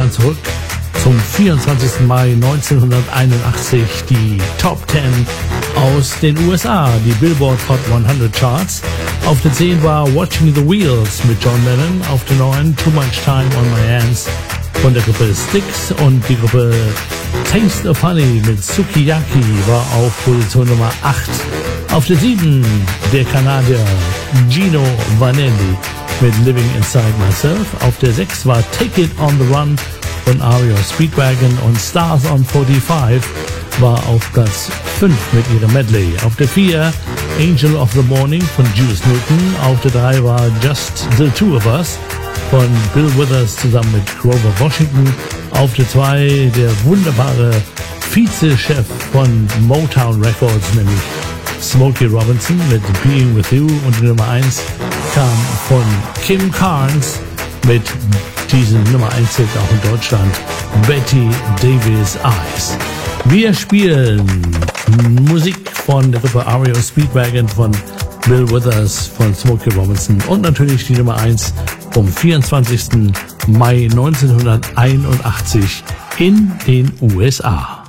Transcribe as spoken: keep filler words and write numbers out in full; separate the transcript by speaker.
Speaker 1: Deutschland zurück. Zum vierundzwanzigsten Mai neunzehnhunderteinundachtzig die Top zehn aus den U S A, die Billboard Hot hundert Charts. Auf der zehn war Watching the Wheels mit John Lennon, auf der neun Too Much Time on My Hands von der Gruppe Styx und die Gruppe Taste of Honey mit Sukiyaki war auf Position Nummer acht. Auf der sieben der Kanadier Gino Vanelli mit Living Inside Myself. Auf der sechs war Take It on the Run von R E O Speedwagon und Stars on fünfundvierzig war auf Platz fünf mit ihrem Medley. Auf der vier Angel of the Morning von Juice Newton. Auf der drei war Just the Two of Us von Bill Withers zusammen mit Grover Washington. Auf der zwei der wunderbare Vizechef von Motown Records, nämlich Smokey Robinson mit Being With You. Und die Nummer eins kam von Kim Carnes mit diesem Nummer eins Hit auch in Deutschland, Betty Davis Eyes. Wir spielen Musik von der Gruppe R E O Speedwagon, von Bill Withers, von Smokey Robinson und natürlich die Nummer eins vom vierundzwanzigsten Mai neunzehnhunderteinundachtzig in den U S A.